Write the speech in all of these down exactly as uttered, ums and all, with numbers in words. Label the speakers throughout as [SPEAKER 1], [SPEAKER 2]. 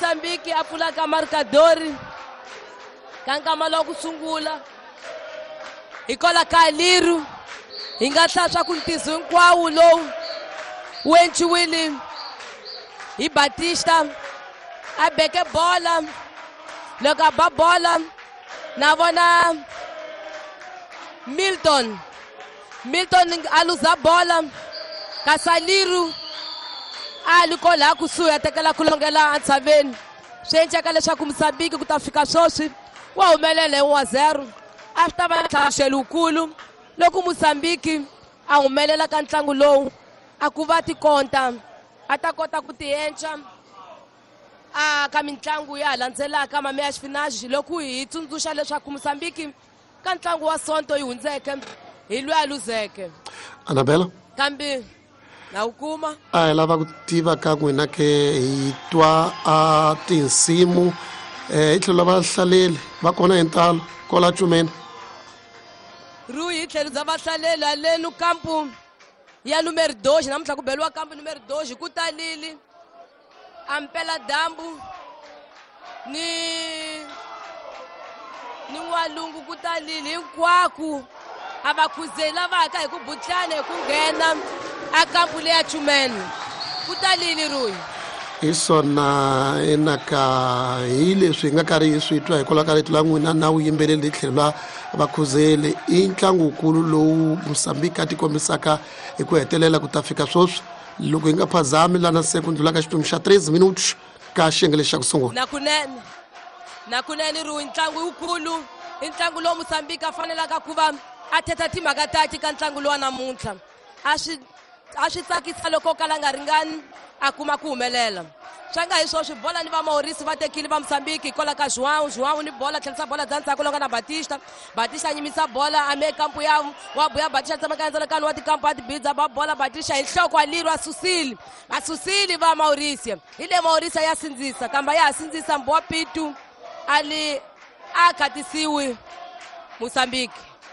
[SPEAKER 1] Mozambique a pfula ka marcadori ka nkama loku sungula ikola ka liru hi nga hlantswa ku ntizo hinkwawo lowu wu enciwile hi Batista a beke bola loko a ba bola na vona Milton Milton a luza bola ka Saliru a liko la kusuhi a tekela ku longela entshaveni swi endleka leswaku Mozambique ku ta fika swoswi wa humelela one zero a swi ta va ntlhantlhelo wukulu loko Mozambique a humelela ka ntlangu lowu a ku va tikonta a ta kota ku tienca a ka mitlangu ya landzelaka mame ya xifinaxi loko hi tsundzuxa leswaku Mozambique ka ntlangu wa sonto yi hundzeke hi lwa luzeke
[SPEAKER 2] Annabella
[SPEAKER 1] kambe na ukuma
[SPEAKER 2] a hi lava ku tiva ka n'wina ke hi twa a tinsimu eh hi tlhelo vahlaleli va kona hi ntalo kola Cumeni
[SPEAKER 1] ru hi tlhelo bya vahlaleli haleni kampu ya numero two namuntlha ku beliwa kampu numero two ku talili ampela dambu ni ni n'walungu ku talili hinkwako a vakhuzeli lavaka hi ku butlana hi ku nghena a kampu leya Cumeni ku talili ruyi
[SPEAKER 2] hi swona enaka hi leswi hi nga karhi hi swi twa hikola ka rito la n'wina na vuyimbeleri hi tlhelo la vakhuzeli i ntlangu wukulu lowu Mozambique a tikombisaka hi ku hetelela ku ta fika swoswi loko hi nga phazami lana se ku ndlula ka xipimo xa three minutos ka xiyenge lexi xa ku sungula
[SPEAKER 1] na kunene na kunene ruyi ntlangu wukulu i ntlangu lowu Mozambique a fanelaka ku va a thetha timhaka tati ka ntlangu lowa namuntlha a swi a swi tsakisa loko kala nga ringani a kuma ku humelela swa nga hi swoswi bola ni va Maurice va tekile va Mozambique kola ka João João ni bola tlhelisa bola dzandzaka longa na Batista Batista nyimisa bola a me kampu ya wa buya Batista tsama ka endzelekani wa tikampu a tibidza ba bola Batista hi nhloko a liru a susile a susile va Maurice hi le Maurice ya sindzisa kamba ya sindzisa Mbowa Pitu ali a khatisiwi Mozambique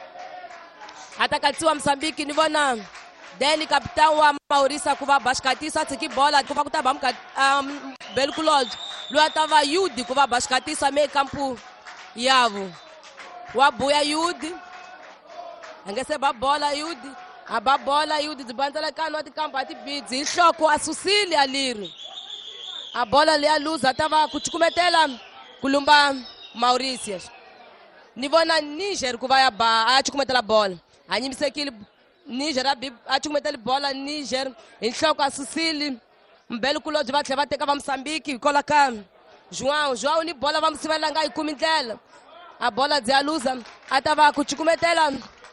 [SPEAKER 1] atakatsiwa Mozambique ni vona then kapitan wa Maurice ku va bashkatisa tsiki bola ku va ku ta ba um Belkuloj lo atava Yudi ku va bashkatisa me kampu yavo wa buya Yudi angese ba bola Yudi a ba bola Yudi dzibandzela kani wa tikampu ati bidzi nhloko a susile aliri a bola le ya luza tava ku chukumetela kulumba Maurice ni vona Niger ku va ya ba a chukumetela bola anyimisekile Niger a chukumetela bola Niger hi nhloko a susile Mbelkuloj va tlhela va teka va Mozambique kola ka João João ni bola va musivela nga yi kumi ndlela a bola dzi ya luza a ta va ku chukumetela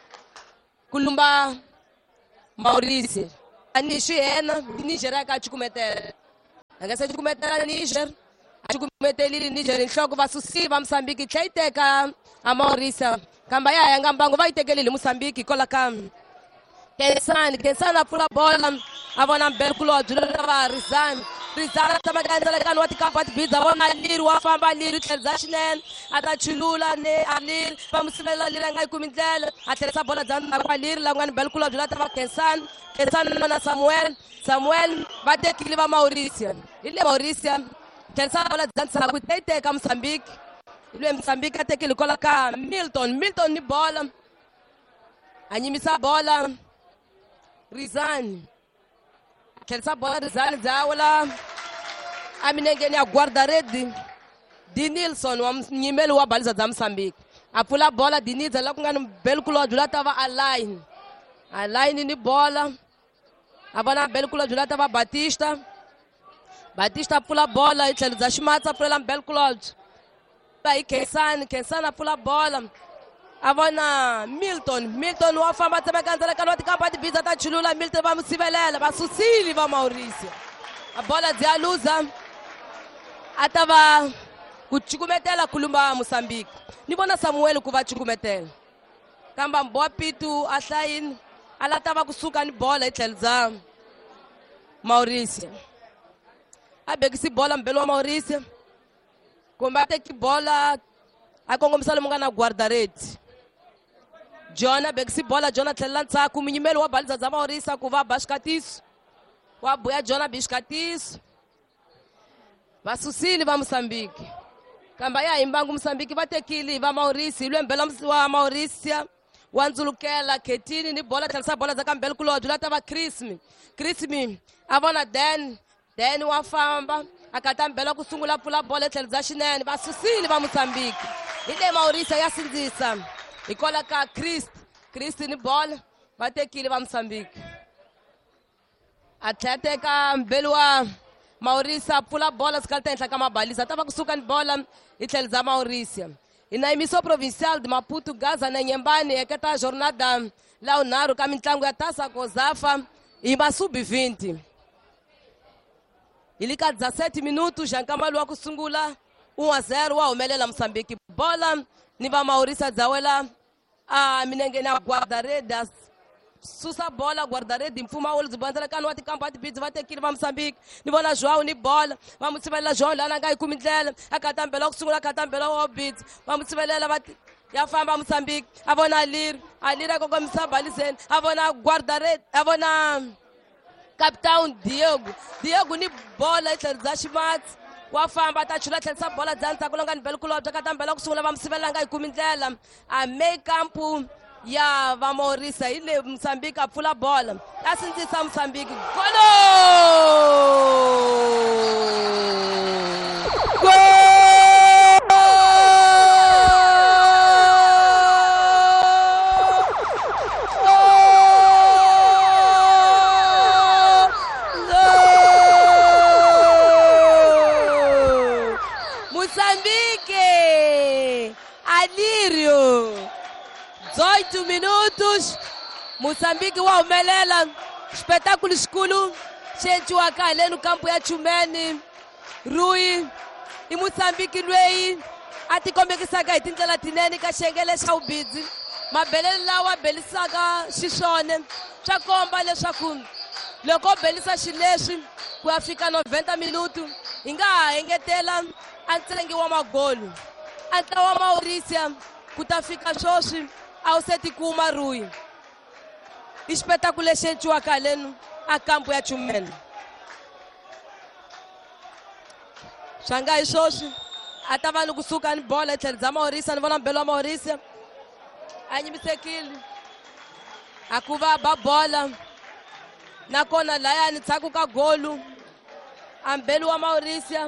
[SPEAKER 1] kulumba Maurice ani swi hena Niger ka chukumetela anga se chukumetela Niger a chukumetelile Niger hi nhloko va susile va Mozambique tlhela yi teka a Maurice kamba ya ya nga mbangu va yi tekelile Mozambique kola ka Kensani Kensani a pfula bola a vona Mbelkuloj va Rizani Rizani a tshama ka endzelekani wa tikampu a tibidza vona liri wa famba liri tlhelisa xinene a ta chulula ni a liri va musivela liri a nga yi kumi ndlela a tlherisa bola dzandzhaku wa liri la ku nga ni Mbelkuloj la ta va Kensani Kensani na Samuel Samuel va tekile va Maurice hi le Maurice tlherisa bola dzandzhaku yi teka Mozambique hi le Mozambique a tekile kola ka Milton Milton ni bola a nyimisa bola Rizani tlhelisa bola Rizani dzawula a minengeni ya guarda-redi Dinilson wa mnyimeli wa baliza za Mozambique a pfula bola Dinilson la ku nga ni Mbelkuloj la ta va Alain Alain ni bola a vona Mbelkuloj la ta va Batista Batista a pfula bola hi tlhelo bya ximatsi a pfulela Mbelkuloj hi Kensani Kensani a pfula bola a vona Milton Milton wa famba tsama ka endzelekani wa tikampu a tibidza ta chulula Milton va musivelela va susile va Maurice a bola dzi ya luza a ta va ku chukumetela kulumba Mozambique ni vona Samuel ku va chukumetela kamba Mbowa Pitu a hlayini a la ta va kusuka ni bola hi tlhelo bya Maurice a bekisi bola mbele wa Maurice kumbe a teki bola a kongomisa lomu nga na guarda-redi John bekisi bola John a tlhelela ntshaku munyimeli wa baliza za Maurice ku va bashkatiso wa buya John bishkatiso vasusili va Moçambique kamba ya imbangu Moçambique vatekili va Maurice ilwe mbela wa Mauricia wanzulukela ketini ni bola talisa bola za kambel kulodju lata va Chrismi Chrismi avona den den wa famba akatambela kusungula pula bola tleliza xinene vasusili va Moçambique ide Mauricia ya sindzisa ikola ka Christ Christ ni bola vatekili va Moçambique atleteka mbelu wa Mauricia pula bola sikalta enhla ka mabaliza tava kusuka ni bola itleliza Mauricia ina emissão provincial de Maputo Gaza na Nhembane eketa jornada lá o Naro ka mitlangu ya Taça Cosafa e ma sub vinte ilika dezessete minutos jankambalo wa kusungula um a zero wa umelela Moçambique bola ni va Mauricia dzawela a minengeni ya guarda-redes susa bola guarda-rede mfuma olo zibanzela kanu wati kampo ati bidzi vatekili va Moçambique ni vona João ni bola va mutsivelela João lana nga ikumi ndlela akatambela kusungula akatambela wa bidzi va mutsivelela vati ya famba Moçambique avona Alir Alir akokomisa balizeni avona guarda-rede avona capitão Diego Diego ni bola itleriza ximatsi wa famba ta chula tlelisa bola dzani tsakulonga ni belo kulobya akatambela kusungula va musivelela nga ikumi ndlela a meio campo ya va Mauricia ile Moçambique a pula bola asindzisa Moçambique golo Moçambique Alírio dezoito minutos Moçambique wa umelela espetáculo escuro gente wa kale no campo ya Chumeni Rui e Moçambique lwei ati kombekisa ka hitindlela tinene ka xengele xa ubidzi mabelele lawa belisaka xixone swa komba leswaku loko belisa xileswi ku ya fika noventa minutos hi nga ha engetela a ntsengi wa magolu a ntla wa Mauricia ku ta fika swoswi ao seti kuma Rui espetáculo gente wa kalenu a campo ya Chumeni Xanga ishoshi atava no kusuka ni bola itleriza Mauricia ni vona mbelo wa Mauricia anyimisekile akuva ba bola nakona laya ni tsaku ka golu ambelo wa Mauricia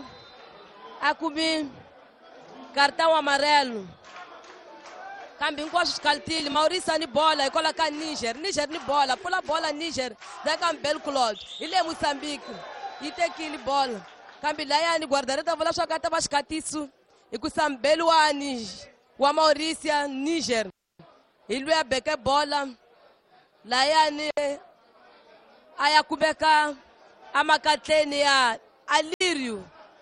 [SPEAKER 1] akumi cartão amarelo kambi hinkwaswo swikaltile Mauricia ni bola ikola ka Niger Niger ni bola pula bola Niger zaka mbelo kulod ile Moçambique yitekile bola kambi laya ni guarda-rede vola swa ka ta va xikatiso ikusa mbelo wa ni wa Mauricia Niger ilwe ya beke bola laya ni aya kubeka amakatleni ya Alírio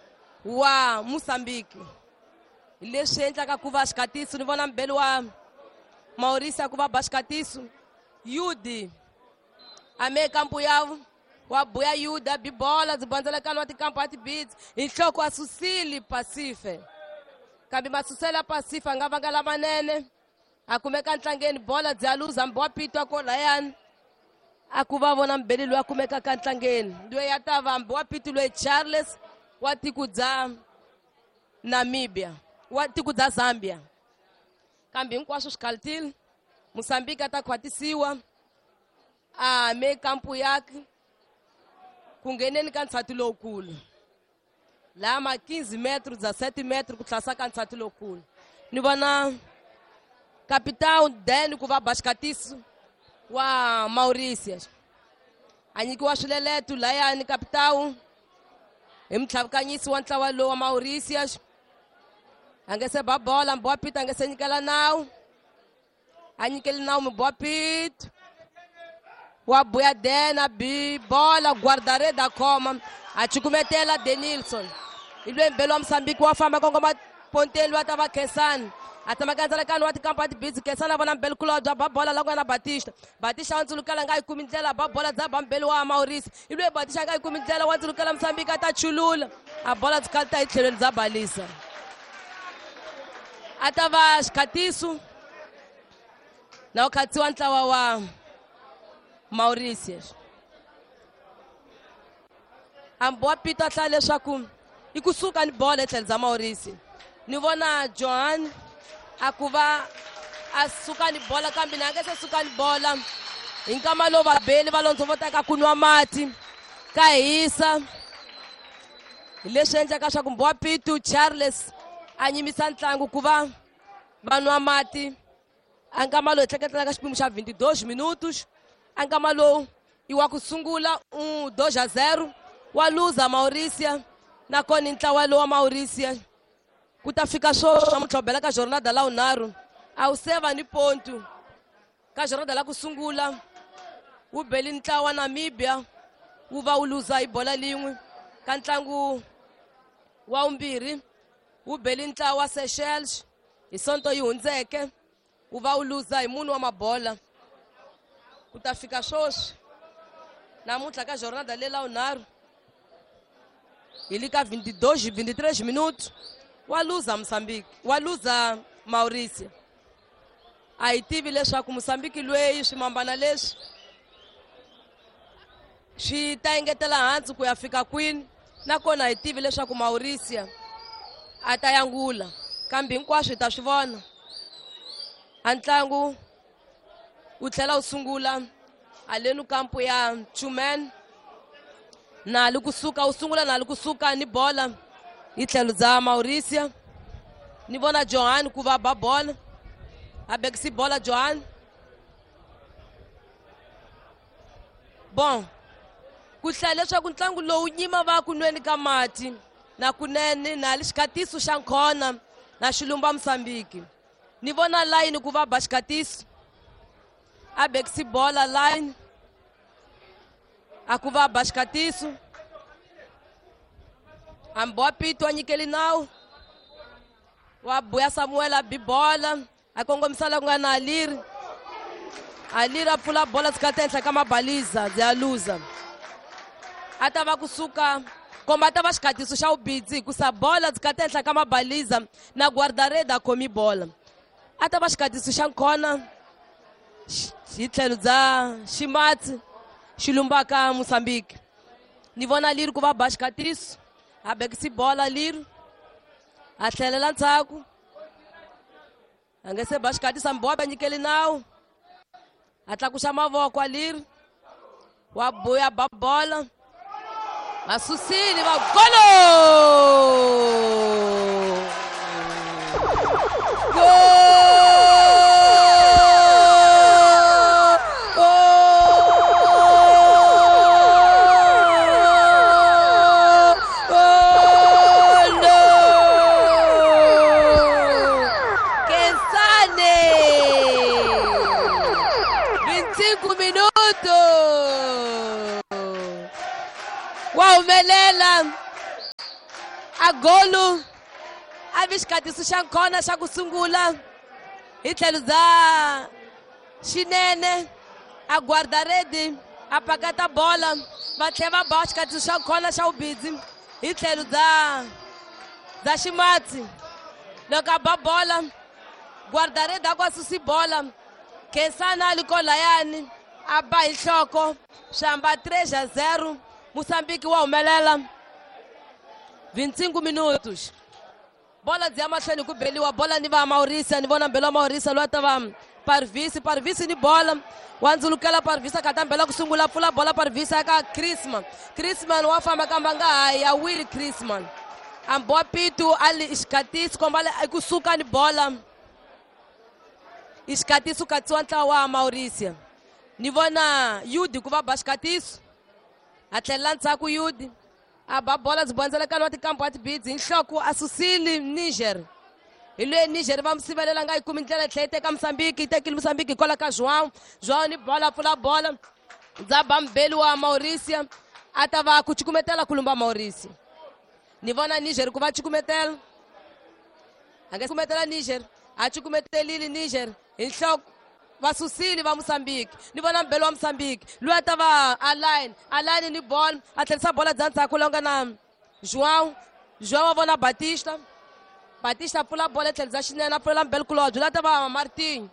[SPEAKER 1] wa Moçambique leswi endlaka ku va xikatiso ni vona mbelo wa Mauricia ku va ba xikatiso Yudi ame campo yavo wa buya Yuda bibola zibanzelekani wa tikampo ati bidzi hi nhloko wa Susili Pasife kambi masusele ya Pasife a nga vanga lamanene a kumeka ntlangeni bola dzialuza mbowa pitwa ko layani a ku va vona mbeli loyi a kumeka ka ntlangeni loyi ya ta va mbowa piti loyi Charles wa tiko dza Namibia wa tiko dza Zambia kambi hinkwaswo swikaltile Moçambique a ta khwatisiwa a me campo yake ku ngheneni ka ntsati lowukulu laha ma quinze metros dezessete metros ku tlhasa ka ntsati lowukulu ni vona capitão Den ku va ba xikatiso wa Mauricia a nyikiwa swileleto layani capitão hi mutlhavikanyisi wa ntlawa lowu wa Mauricia a nge se ba bola mbowa pito a nge se nyikela nawu a nyikeli nawu mbowa pito wa buya dena bi bola guarda-rede a khoma a cukumetela Denilson ilwe mbelo wa Moçambique wa famba kongoma ponteli wa ta va Khensani a tshama kanzelekani wa tikampo ati bidzi Khensani a vona mbelo kulobya ba bola la ku ya na Batista Batista wa ndzulukela nga ikumi ndlela ba bola dza ba mbelo wa Mauricia ilwe Batista nga ikumi ndlela wa ndzulukela Moçambique a ta chulula a bola dzikalita hi tlhelweni dza balisa a ta va xikatiso na ukhatsiwa ntlawa wa Mauricia ambowa pito a hlaya leswaku i kusuka ni bola etlhelo za Mauricio. Ni vona Johan a ku va a suka ni bola kambe na nge se suka ni bola hi nkama lowu vabeli va londzo vo teka ku nwa mati ka hisa hi leswi endlaka swa ku Mbowa Pitu Charles a nyimisa ntlangu ku va va nwa mati a nkama lowu hi hleketaka xipimo xa vinte-dois minutos a nkama lowu i wa ku sungula um dois a zero wa luza Mauricio nakona ntlawa lowu wa Mauricio ku ta fika swo swa mutlhobela ka jornada la unharhu a wu seva ni pontu ka jornada la ku sungula wu beli ntlawa Namibia wu va wu luza hi bola lin'we ka ntlangu wa vumbirhi wu beli ntlawa Seychelles hi sonto yi hundzeke wu va wu luza hi mune wa mabola ku ta fika swoswi namuntlha ka jornada leyi la unharhu hi le ka vinte-dois vinte-três minutos wa luza Moçambique wa luza Mauricio a hi tivi leswaku Moçambique lweyi swimambana leswi swi ta engetela hansi ku ya fika kwini nakona hi tivi leswaku Mauricio a ta yangula kambe hinkwaswo hi ta swi vona a ntlangu wu tlhela wu sungula haleni kampu ya Tumen na li kusuka wu sungula na li kusuka ni bola hi tlhelo za Mauricio ni vona Johan ku va ba bola a bekisi bola Johan bon ku hlaya leswaku ntlangu lowu nyima va ku nweni ka mati na kunene na li xikatiso xa Nkhona na Xilumba Moçambique ni vona line ku va ba xikatiso a bekisi bola line a ku va ba xikatiso a Mbowa Pitu a nyikeli nawu wa Buya Samuel a bi bola a kongomisa la ku nga na Aliri Aliri a pfula bola tshika ta henhla ka mabaliza bya luza a ta va kusuka komba ta va xikatiso xa vubitsi hikusa bola tshika ta henhla ka mabaliza na guardareda a khomi bola a ta va xikatiso xa Nkhona hi tlhelo bya Ximatsi Xilumba ka Moçambique ni vona Aliri ku va ba xikatiso a bekisi bola Aliri a tlhelela ndzhaku a nge se ba xikatiso a Mbowa a nyikeli nawu a tlakuxa mavoko Aliri wa Buya ba bola va susile va golo a golo a vi xikatiso xa Nkhona xa ku sungula hi tlhelo bya xinene a guardaredi a pakata bola va tlhela va ba xikatiso xa Nkhona xa vubidzi hi tlhelo bya bya Ximatsi loko a ba bola guardaredi a ku a susi bola Khensani a li kolayani a ba hi nhloko swi hamba três a zero Moçambique wa humelela vinte-cinco minutos bola dzi ya mahlweni ku beliwa bola ni va Mauricio ni vona mbelo wa Mauricio loyi a ta va Parvisi Parvisi ni bola wa ndzulukela Parvisi a kha ta mbela ku sungula pfula bola Parvisi eka Chrisman Chrisman wa famba kamba nga hayi ya Will Chrisman a Mbowa Pitu a li xikatisi komba i kusuka ni bola i xikatisi u katsiwa ntlawa wa Mauricio ni vona Yudi ku va ba xikatiso a tlhelela ndzhaku Yudi a ba bola byi bondzelekani wa tikampu wa tibidzi hi nhloko a susile Niger hi loyi Niger va mu sivelela nga yi kumi ndlela tlhela yi teka Moçambique yi tekile Moçambique hi kola ka João João ni bola pfula bola dza ba mbeli wa Mauricio a ta va ku cukumetela ku lumba Mauricio ni vona Niger ku va cukumetela a nge cukumetela Niger a cukumetelile Niger hi nhloko va susile va Moçambique ni vona mbelo wa Moçambique loyi a ta va aline aline ni bola a tlherisa bola dza ndzhaku longa na João João wa vona Batista Batista pfula bola etlhelo bya xinene a pfulela mbelo kulobye loyi a ta va Martinho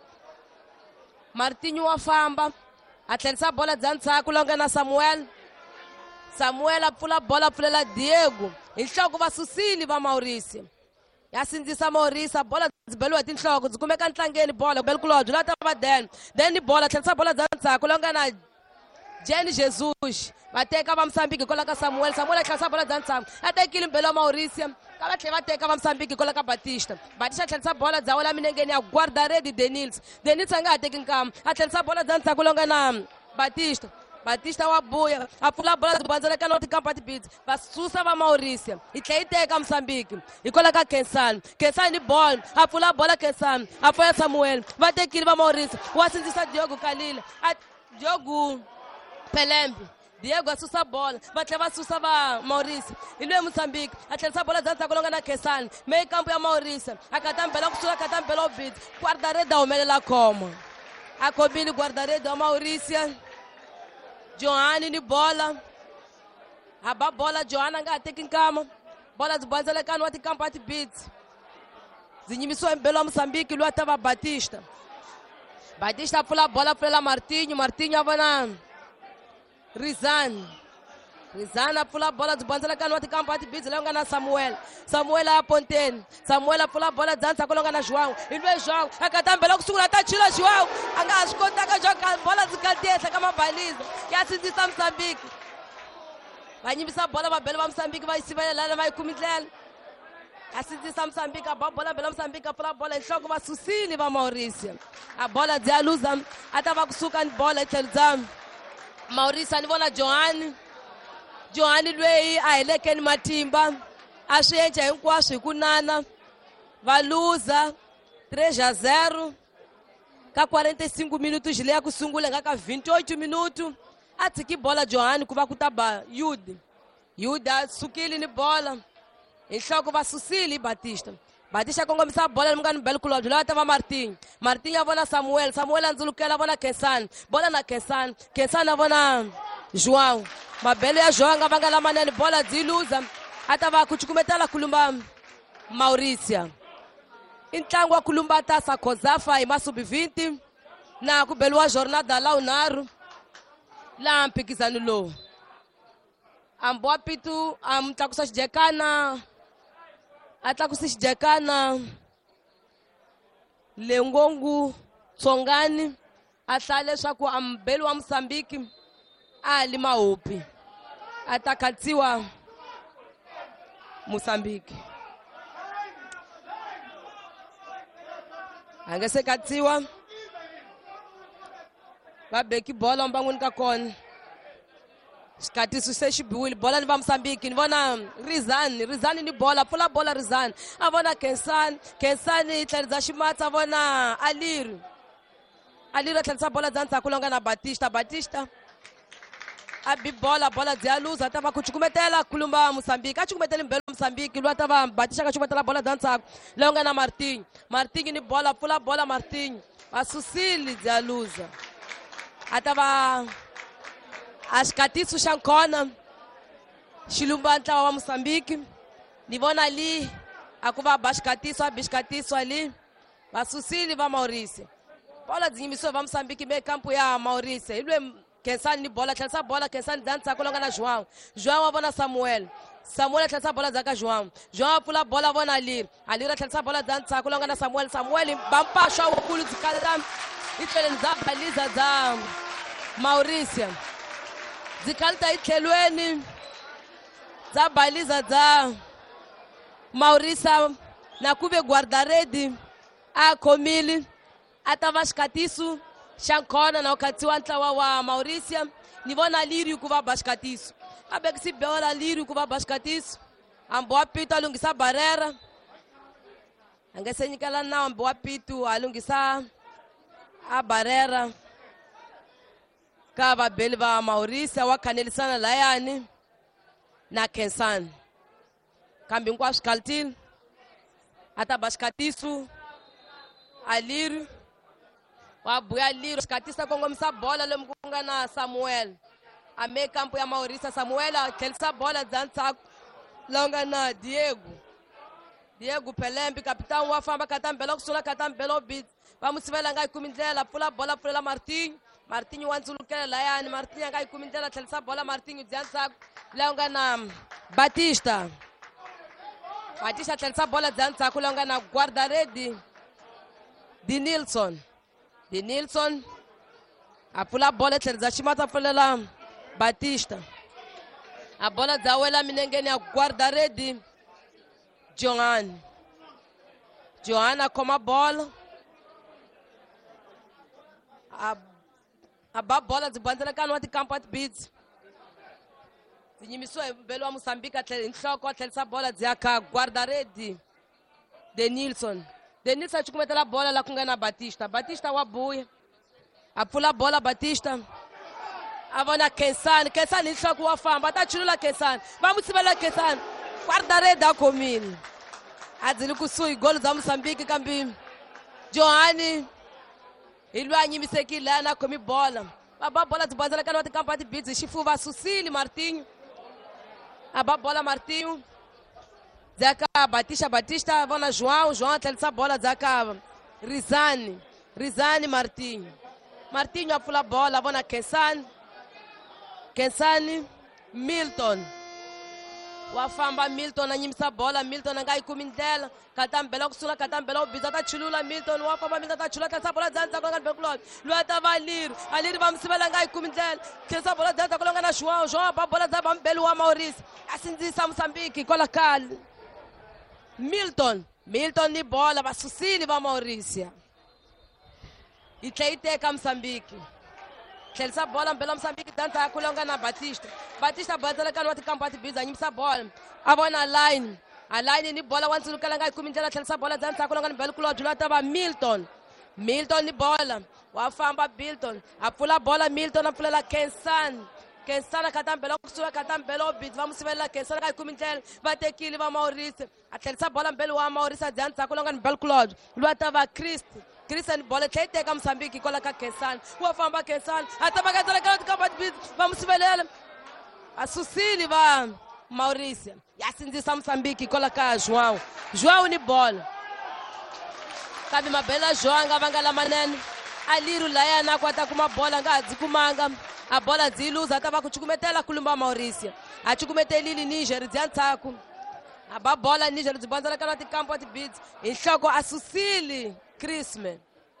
[SPEAKER 1] Martinho wa famba a tlherisa bola dza ndzhaku longa na Samuel Samuel a pfula bola a pfulela Diego. Inhloko va susile va Maurício. Ya sindzisa Maurício, a bola dzibeliwa tinhloko, dzi kumeka ntlangeni bola, Belukulobye, la tava Den. Den bola, tlhelisa bola dzandzhaku, longa na Jenny Jesus. Va teka va Mozambique kola ka Samuel, Samuel a tlhelisa bola dzandzhaku. A tekile mbelo wa Maurício, ka va tlhe va teka va Mozambique kola ka Batista. Batista a tlhelisa bola dzawo la minengeni ya guarda-rede Denils. Denils a nga ha teki nkama, a tlhelisa bola dzandzhaku longa na Batista. Batista wa buya, a pfula bola dzibandzela ka North Camp Beats, va susa va Maurício. I tlhe yi teka Mozambique. I kola ka Kensani. Kensani ball, a pfula bola Kensani. A foya Samuel. Va tekile va Maurício. Wa sindzisa Diogo Kalila. A Diogo Pelembe. Diego a susa bola. Va tlhe va susa va Maurício. I lwe Mozambique. A tlhelisa bola dzandzhaku longa na Kensani. Meio campo ya Maurício. A katambela kusula katambela Beats. Guarda-rede a humelela khoma. A khomile guarda-rede wa Maurício. Johanny ni bola. Haba bola Johanny nga teki nkama. Bola dzibandzela ka North Camp Beats. Zinyimisiwa mbelo wa Mozambique lwa tava Batista. Batista pfula bola pfulela Martinho, Martinho a vona Rizan. Rizan a pfula bola dzibandzela ka North Camp Beats longa na Samuel. Samuel a Pontene. Samuel a pfula bola dzandzhaku longa na João. Ilwe João a katambela kusungula ta chila João. Anga a swi kotaka joga bola dzikatihla ka mabaliza. Ya sindzisa Mozambique. Va yimbisa bola va bela va Mozambique va yi sivelela va yi kumi ndlela. Ya sindzisa Mozambique a ba bola bela Mozambique a pfula bola enhloko va susile va Maurício. A bola dzi luza a ta va kusuka ni bola etlhelo dza Maurício a ni vona Johanny. Johanny lweyi a helekeni matimba. A swi endla hinkwaswo hi ku nana. Va luza três a zero. Ka quarenta e cinco minutos leyi ya ku sungula nga ka vinte e oito minutos. A tshiki bola Johanny ku va ku ta ba Yudi. Yudi a sukile ni bola. Enhloko va susile Batista. Batista a kongomisa bola ni mungani Belukulobye loyi a ta va Martinho. Martinho a vona Samuel. Samuel a ndzulukela a vona Kensani. Bola na Kensani. Kensani a vona João. Mabelo ya João nga vanga lamanene bola dzi luza. A ta va kucukumetela kulumba Maurício. I ntlangu wa kulumba tasa Kozafa hi masubi vinte na ku beliwa jornada la unharhu laha mphikizano lowu. Amboa Pitu a tlakusa xijekana a tlakusi xijekana Lengongu Tsongani a hlaya leswaku ambeli wa Mozambique a li mahopi a ta khatsiwa Mozambique. A nga se katsiwa va beki bola mbangwini ka kona. Xikatiso se xi biwile bola ni va Mozambique ni vona Rizan. Rizan ni bola pfula bola Rizan. A vona Kensani. Kensani yi tlherisa ximatsi a vona Aliri. Aliri a tlherisa bola dzandzhaku longa na Batista. Batista a bi bola bola dzi ya luza a ta va kucukumetela kulumba Mozambique. A cukumeteli mbelo Mozambique loyi a ta va Batista ka cukumetela bola dzandzhaku longa na Martinho. Martinho ni bola pfula bola Martinho. Va susile dzi ya luza. A ta va a xikatiso xa nkona xi lumba ntlawa wa Mozambique. Ni vona ali a ku va ba xikatiso a bi xikatiso ali va susile va Maurício. Bola dzi yimbisiwe va Mozambique meio campo ya Maurício. Hi lwe Kensani ni bola tlherisa bola Kensani dzandzhaku longa na João. João a vona Samuel. Samuel a tlherisa bola dzaka João. João a pfula bola a vona Aliri. Aliri a tlherisa bola dzandzhaku longa na Samuel. Samuel ba mpaxwa wukulu dzi kaleta etlhelweni bya baliza bya Maurício. Dzi kaleta etlhelweni bya baliza bya Maurício na ku ve guarda-rede a khomile a ta va xikatiso xa nkona na u khatsiwa ntlawa wa Maurício. Ni vona Aliri ku va ba xikatiso. A bekisi bola Aliri ku va ba xikatiso. Amboa Pitu a lunghisa barrera. A nga se nyikela nawu Amboa Pitu a lunghisa a barrera ka vabeli va Maurício wa khanelisana layani na Kensani. Kambe hinkwaswo swi kalitile. A ta ba xikatiso Aliri. Wa buya Aliri xikatisa kongomisa bola lomu ku nga na Samuel. A meio campo ya Maurício. Samuel a tlhelisa bola dzandzhaku longa na Diego. Diego Pelembe capitão wa famba katambela kusula katambela Beats. Va mu sivela nga yi kumi ndlela pfula bola pfulela Martinho. Martinho wa ndzulukela layani. Martinho anga yi kumi ndlela tlhelisa bola. Martinho dzyantsako laha nga na Batista. Batista tlhelisa bola dzyantsako laha nga na Guardaredi Di Nilson. Di Nilson a pfula bola tlhelisa ximatsa pfulela Batista. A bola dza wela minengeni ya Guardaredi Johan. Johan a khoma bola. A a ba bola dzi bandzelekani wa tikampo ati beats. Dzi nyimisiwa hi mbelo wa Mozambique a tlhela nhloko a tlhelisa bola dzi ya ka Guardaredi De Nilson. De Nilson a cukumetela bola la ku nga na Batista. Batista wa buya. A pfula bola Batista. A vona Kensani. Kensani hi nhloko wa famba. Ta chulula Kensani. Va mu sivela Kensani. Guardaredi a khomile. A dzili kusuhi golo za Mozambique kambe Johani hi loyi a nyimisekile laha na khomi bola. Va ba bola dzi bandzelekani wa tikampo ati beats hi xifuva susile Martinho. A ba bola Martinho. Dzaka Batista. Batista vona João. João a tlhelisa bola dzaka Rizani. Rizani Martinho. Martinho a pfula bola vona Kensani. Kensani Milton. Wa famba Milton a nyimisa bola. Milton a nga yi kumi ndlela. Katambela kusula Katambela ubiza ta chulula Milton. Wa famba Milton ta chulula tlhelisa bola dzandzako nga Bekulov. Loyi ta va Aliri. Aliri va mu sivela nga yi kumi ndlela. Tlhelisa bola dzandzako nga na João. João ba bola dza va mbeli wa Maurice. A sindzisa Mozambique kola kale. Milton. Milton ni bola va susile va Mauricia. Yi tlhe yi teka Mozambique. Tlhelisa bola mbela Mozambique danza kulonga na Batista. Batista bandzelekani wa tikampo ati beats a nyimisa bola. A vona line. A line ni bola wa ndzulukela nga yi kumi ndlela tlhelisa bola danza kulonga ni Bekulov loyi ta va Milton. Milton ni bola. Wa famba Milton. A pfula bola Milton a pfulela Kensani. Kensani Katambela kusula Katambela beats va mu sivela Kensani nga yi kumi ndlela. Va tekile va Maurice. A tlhelisa bola mbeli wa Maurice a danza kulonga ni Bekulov loyi ta va Christ. Christian bola tlhe teka Mozambique kola ka Kensani. Wa famba Kensani. A ta va katselekela tikampo ati beats va mu sivelela. A susile va Mauricio. Ya sindzisa Mozambique kola ka João. João ni bola. Kambe mabela João nga vanga lamanene. Aliru laya na kwata kuma bola nga dzi kumanga. A bola dzi luza ta va ku cukumetela kulumba Mauricio. A cukumetelili Niger dzyantsako. A ba bola Niger dzi bandzelekana tikampo ati beats. Hi nhloko a susile Chrisman.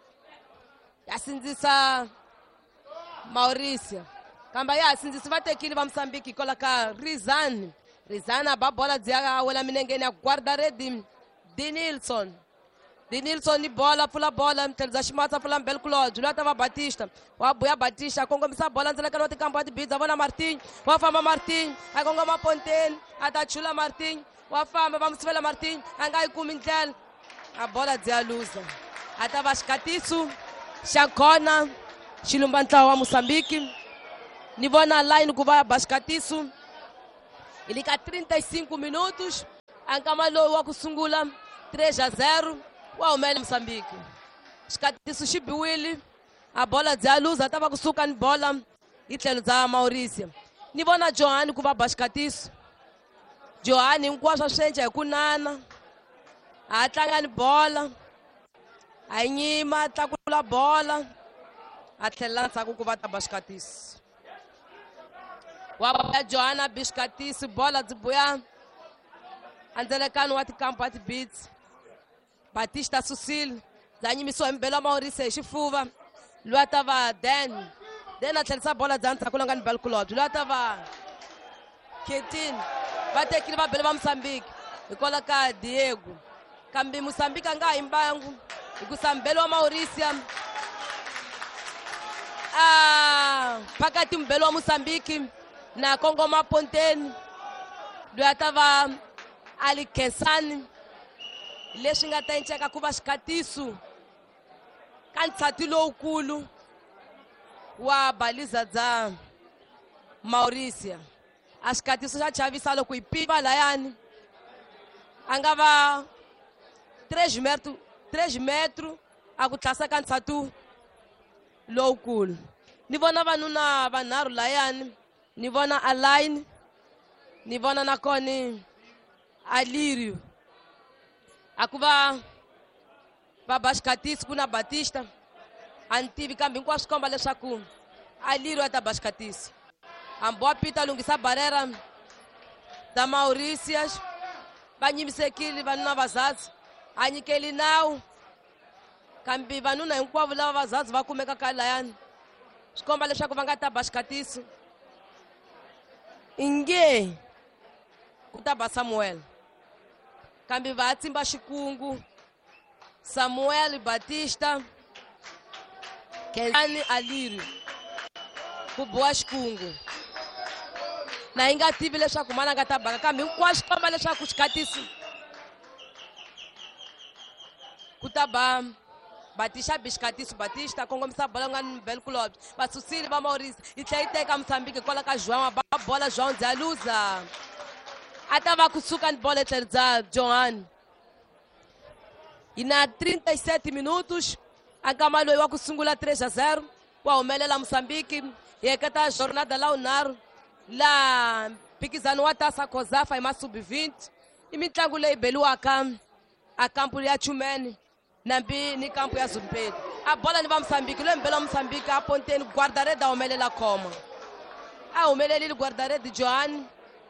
[SPEAKER 1] Ya sindzisa Mauricio. Kamba ya sindzisi va tekile va Mozambique kola ka Rizani. Rizani a ba bola dzi ya wela minengeni ya Guardaredi Di Nilson. Di Nilson ni bola pfula bola tlhelisa ximatsa pfula Bekulov loyi ta va Batista. Wa buya Batista a kongomisa bola ndzelekani wa tikampo ati beats a vona Martinho. Wa famba Martinho a kongoma ponteni a ta chula Martinho. Wa famba va mu sivela Martinho a nga yi kumi ndlela. A bola dzi ya luza. A ta va xikatiso xa kona xilumba ntlawa wa Mozambique. Ni vona line ku va bascatiso. Ele ka trinta e cinco minutos. Ankama loyi wa ku sungula três a zero. Wa humela Mozambique. Xikatiso xi biwile. A bola dzi ya luza ta va kusuka ni bola hi tlhelo dza Mauricio. Ni vona Johan ku va bascatiso. Johan hinkwaswo swi endla hi ku nana. A tlanga ni bola. A nyima tlakula bola. A tlhelela ndzhaku ku va ta bascatiso. Wa buya Johanna Biscatisi bola dzi buya andzelekani wa tikampo ati beats. Batista susile dza nyimisiwa hi mbelo wa Maurice hi xifuva. Loyi ta va Dan. Dan a tlhelisa bola dza ndzhaku longa ni Bekulov. Loyi ta va Ketin. Va tekile va bele va Mozambique hikola ka Diego. Kambe Mozambique a nga ha yimbangu hikusa mbelo wa Mauricio. Ah, phakati mbelo wa Mozambique na kongoma ponteni loyi ta va Ali Kensani. Leswi nga ta enceka ku va xikatiso ka ntsati lowukulu wa baliza dza Mauricio. A xikatiso xa chavisa loko hi piva layani a nga va três metros três metros a ku tlhasa ka ntsati lowukulu. Ni vona vanuna vanharhu layani. Ni vona Alain. Ni vona na koni Alirio. A ku va va bascatiso ku na Batista. A ni tivi kambe hinkwaswo swi komba leswaku Alírio da Bascatice. Amboa pita lungisa barreira da Maurícias. Banhimse aquele vanuna vazados. Anikele não. Cambi vanuna um povo lá vazados vai comer cacalaiano. Escomba deixar que vangata Bascatice. Inge. Kutaba Samuel. Cambi vai timba Chikungu. Samuel Batista. Kezani Alírio. Kuboas Kungu. Na inga tive deixar com mana gata baga. Cambi um quase como deixar com os catiços. Kutaba Batista Biscatiço Batista. Com como sabe bola no belo clube. Mas o Cílio vai Maurício. E tem que ter Moçambique coloca João a bola João de Alusa. Até vai com suca de bola de João. E na trinta e sete minutos, a Camalo eu com Sungula três a zero. O Almele lá Moçambique. E é que está a jornada lá o Naro. Lá, Piquizano a taça Cozafa e mais sub vinte. E me tangulei Belu a Cam. A campo de Achumene. Nambi, ni campo de Azumpedo. A bola de Moçambique. Lembra Moçambique. A ponte no guardaré da Almele lá como. A Almele ali no guardaré de João.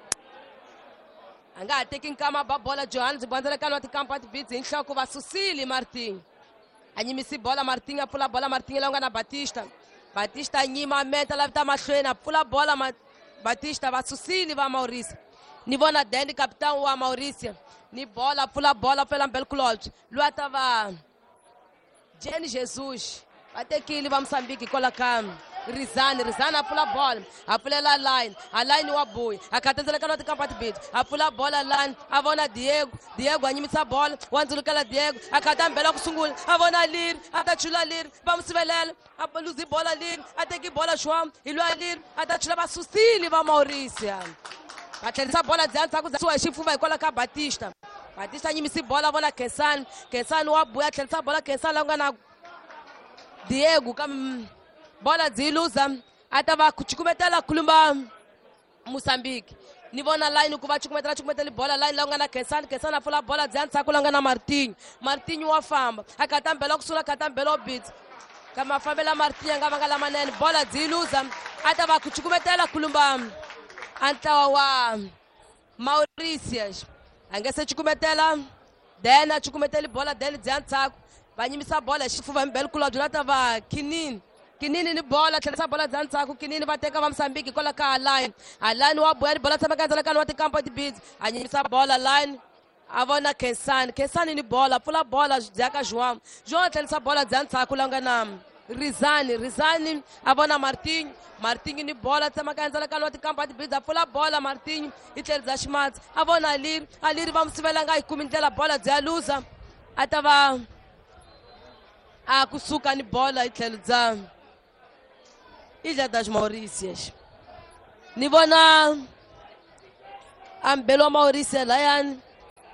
[SPEAKER 1] Anga taking kama a bola João. De Bandeira Canoa de campo de Bits. Em choque vai Sucili Martim. Animisi bola Martinha. Pula bola Martinha longa na Batista. Batista anima meta lá tá machena. Pula bola Batista vai Sucili vai Maurício. Nível na dentro capitão o Maurício. Ni bola pula bola pela bel clube. Lua tava Jenny Jesus. Até que ele vai Moçambique colocar Rizane, Rizane pula bola. A pula lá line, a line o apoio. A catanta lá de campo de bid. A pula bola line, a vona Diego, Diego anima essa bola. O Anzulo que Diego, a catanta belo com sungul. A vona lir, a tachula lir, vamos se veler. A luzi bola lir, até que bola João. E Lua lir, a tachula vai Sucili vai Maurícia. A terceira bola de antes, a sua chifu vai colocar Batista. Batista anima essa bola, a vona Kessan. Kessan o apoio, a terceira bola Kessan lá na Diego, como bola de ilusa, atava kuchikumetela kulumba Moçambique. Nível na line que vai chukumetela chukumetela bola line longa na Kessan, Kessan na fula bola de antes sakulanga na Martinho. Martinho o afamba, a catam belo kusula catam belo bit. Kama famela Martinho ngava ngala manene bola de ilusa, atava kuchikumetela kulumba antawa Maurícias. Angese chukumetela, dena chukumetela bola dele de antes saco. Vai nimisa bola, chifu vai belo culo, já tava Kinin. Kinin ni bola, essa bola de antes saco, Kinin vai ter que Moçambique colocar a line. A line o abuelo, bola também que ela não tem campo de bid. A nimisa bola line. A vona Kessan, Kessan ni bola, pula bola Jaca João. João tem essa bola de antes saco longa na Rizane, Rizane, a vona Martinho. Martinho ni bola, também que ela não tem campo de bid. Pula bola Martinho e tem as chamadas. A vona Alir, Alir vamos se ver lá e comer a bola de Alusa. Atava a kusuka ni bola itelza Ilha das Maurícias. Nibona ambelo Maurícia Lion.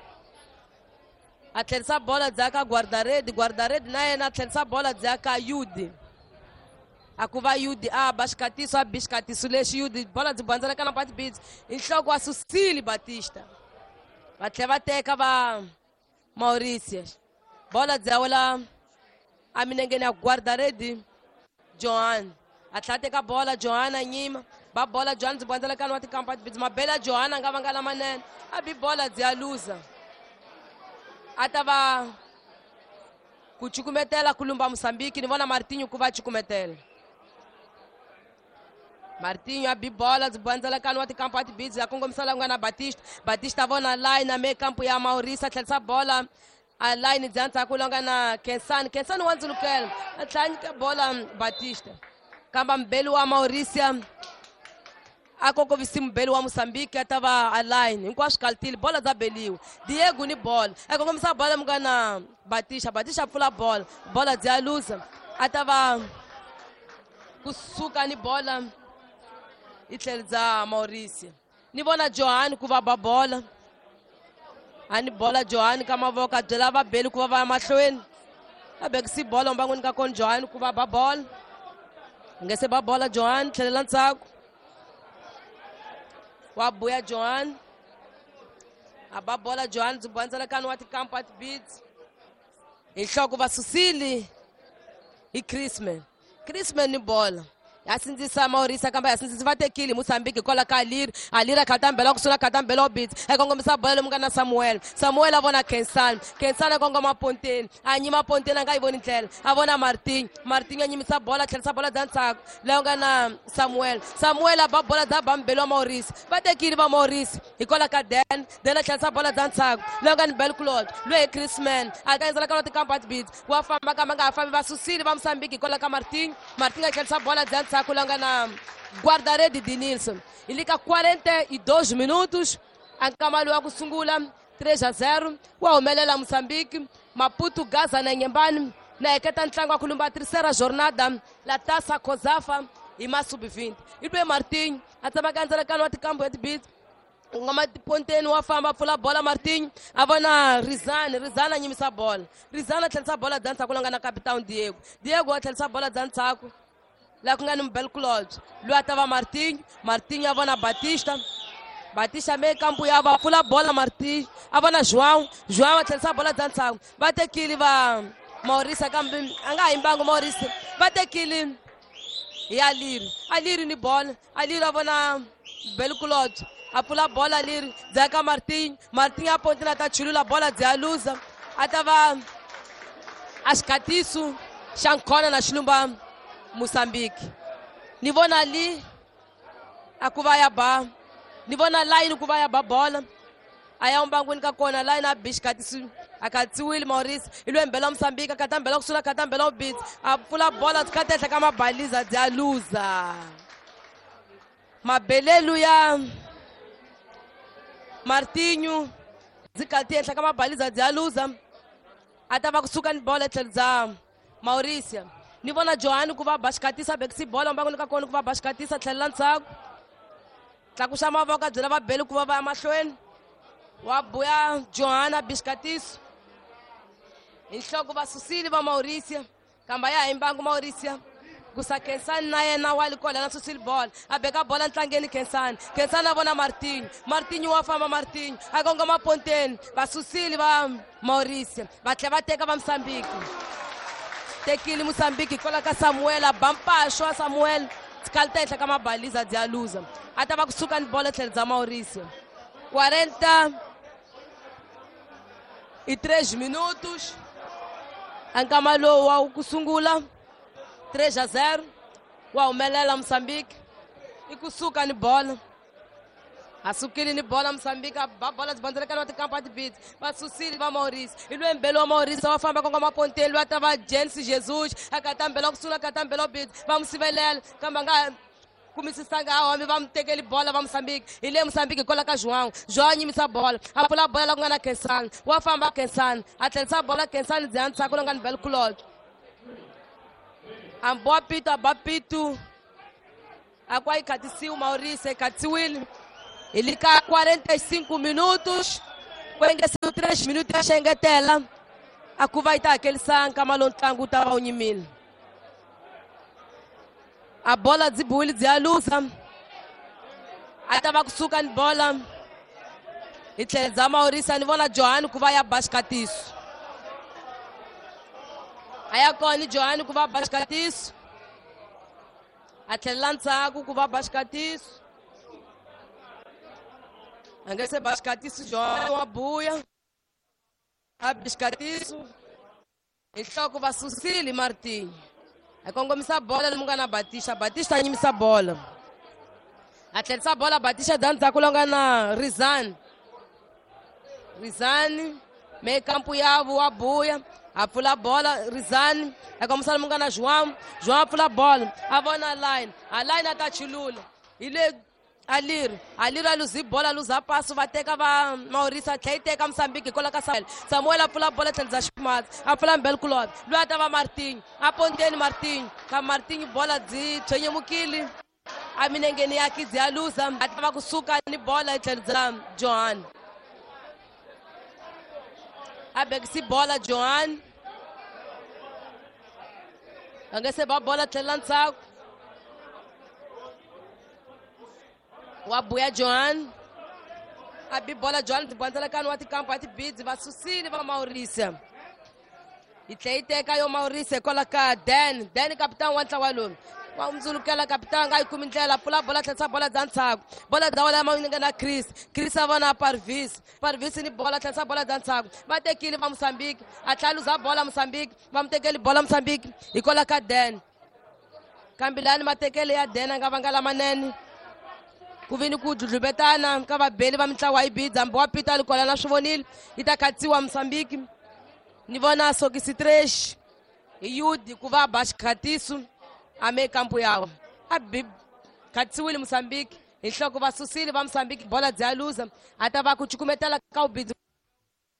[SPEAKER 1] A terceira bola zaka guardarede, guardarede na na terceira bola zaka Yudi. A kuva Yudi a Bascatiço a Biscatiço leche Yudi bola de bandeira kana parte bid. Enxogo a Sucili Batista. Bateva teca va Maurícias. Bola zaola a minha na guarda-rede, João. Atlética bola, Joana Nima. Ba bola, Joana, depois ela canoa de campo de uma bela Joana, Gavangala Manen. A bi bola de Alusa. Atava. Cuchucumetela, Culumba Moçambique, Nivona Martinho, que vai chucumetela. Martinho, a bi bola, depois ela canoa de campo de bid. Já com começou a na Batista. Batista vai na line, na meio campo e a Maurícia, essa bola. A line de antes akulonga na Kessan, Kessan o Anzulo quer, a tânica bola Batista. Camba belo a Maurícia, a coco vicimo belo a Moçambique, estava a line, enquanto caltil, bola da Belio, Diego ni bola, a coco começar a bola mga na Batista, Batista pula bola, bola de Alusa, estava kusuka ni bola, e telza Maurícia. Ni bona Johan kuva ba bola. Ani bola Johan kama voka jelava belo kuva va mahlweni. Abe si bola mbangweni ka kon Johan kuva ba bola. Ngese ba bola Johan tlhelela ntsako. Wa buya Johan. Aba bola Johan zibwanzela kani wati campo at beats. Inhloko va Susili. I Chrisman. Chrisman ni bola. yasindzisa Maurício kamba yasindzisa vatekile Moçambique coloca Alir Alir akatambela kusula katambela obit ekongomisa bola mungana Samuel Samuel avona Kensan Kensan ekongoma Ponteni anyima Ponteni angayivoni ndlela avona Martin Martin anyimisa bola tlhelisa bola dantsako leyo nga na Samuel Samuel aba bola dza bambelo Maurício vatekile va Maurício ikola Den Den tlhelisa bola dantsako leyo nga ni Belclod lwe Chrisman akaenzela kana tikampa bit wa famba kama nga fambi va susile va Moçambique ikola ka Martin Martin tlhelisa bola dantsako kulanga na guarda-rede de Nilson. Ele fica quarenta e dois minutos. Ankamalu wa kusungula três a zero. Wa umelela Moçambique. Maputo Gaza na Nhembani. Na eketa ntlango wa kulumba a terceira jornada la Taça Cosafa e mais sub vinte. Ibe Martin atabakanzela kana wa tikambo de bit. Ngoma Ponteni wa famba pula bola Martin avona Rizana Rizana nyimisa bola Rizana tlhelisa bola dança kulanga na capitão Diego Diego tlhelisa bola dança ku lá com um belo Claude. Lá estava Martinho, Martinho avona Batista, Batista meio campo e ava pula bola Martinho, avona João, João atlesa bola dançando. Vai ter que ele vai Maurício campo, anga embango Maurício, vai ter que ele e Alir, Alir ni bola, Alir avona belo Claude, a pula bola Alir, Zeca Martinho, Martinho a ponta na chulula bola de Alusa, atava Ascatiço, Chancona na chulumba Moçambique. Nivona ali a Kuvaiaba. Nivona lá e no Kuvaiaba bola. Aí é um banco que kona lá na Biscatisu. A Katsuil Maurício. Ele é embelão Moçambique. A Catambelão Sula Catambelão Beat. A pula bola de Cateta kama baliza de Alusa. Mabeleluia. Martinho. Zicateta kama baliza de Alusa. Atava kusuka ni bola teliza Maurício. Nivona Joano kuva bascatisa bexi bola mbango nikakona kuva bascatisa tlhelela ntsako tla ku xama va ka byela va belo kuva va ya mahlweni wa buya Joana biscatiso hi nhloko va susile va Maurício kamba ya hi mbango Maurício kusa Kensani na yena wa likola na susile bola a beka bola ntlangeni Kensani Kensani a vona Martinho Martinho wa famba Martinho a kongoma Ponteni va susile va Maurício va tlhe va teka va Moçambique Tekili Moçambique coloca Samuel a bampasho a Samuel scalteta kama baliza de Alusa atava kusuka ni bola tlheliza Maurício quarenta e três minutos ankamalo wa kusungula três a zero wa umelela Moçambique e kusuka ni bola asukile ni bola Moçambique a bola de bandeira no campo de beat va susile va Maurício e lo embelo Maurício va famba com uma Ponteni lo tava Jensi Jesus akatambelo kusula akatambelo beat vamos sivelela kambanga kumisisanga homem vamos ter aquele bola vamos Moçambique ele Moçambique coloca João João nyimisa bola a pula bola lá na Kensan wa famba Kensan atlesa bola Kensan diante saco ngani belo Claude ambo pito abapito akwa ikatisi o Maurício ikatiwili ele cá quarenta e cinco minutos, quando são três minutos a chega tela, a cuvaita aquele sanca malontango tava unimil. A bola de bully de Alusa, a tava kusuka ni bola, e teza Maurício a nivona Joano que vai a bascatiço. Aí a cone Joano que vai a bascatiço, a telança que vai a bascatiço. Angesse bascatiço João a buia, a biscatiço, e toco va Susile Martim. É quando começa a bola, ele na Batista, Batista anima bola. A terceira bola, Batista dança com na Rizane. Rizane, meio campo Yavo, a buia, a pula bola, Rizane. É como se ele na João, João pula bola, a bola na line, a line está chilula. Ele Alir, Alir a luzir bola, luzar passo, vai ter que a Maurício, até ter que a Moçambique, coloca Samuel. Samuel a pula bola, tem desastimado, a pula belo Claude. Lá estava Martinho, a Ponteni Martinho, com Martinho bola de Tchenha Mukili. A minha aqui de Alusa, a tava com suca de bola, e tem Joan. A begsi bola, Joan. A receba bola, tem lançado. O abuia Joan, a bibola Joan, de bandeira que no outro campo, a bid, vai suscile para Maurício. E tem que caiu Maurício, coloca Den, Den capitão o Antawalu. va umdzulukela kapitanga a yi kumi ndlela pfula bola tlherisa bola bya ntshaku bola bya wela mawinenge na Chris Chris a vona Parvis Parvis ni bola tlherisa bola bya ntshaku va tekile va Mozambique a tlhaluza bola Mozambique va mu tekeli bola Mozambique hi kola ka Dan kambilani matekele ya Dan a nga vanga lamanene ku vini ku dludlubetana ka vabeli va mitlawa yi bidza mbo wa Peter Likola na swivonile yi ta khatsiwa Mozambique ni vona Sokisi Trish hi Yudi ku va ba xikhatiso ame kampu yawo a bib khatsiwile Mozambique hi nhloko va susile va Mozambique bola bya luza a ta va ku cukumetela ka ubidzi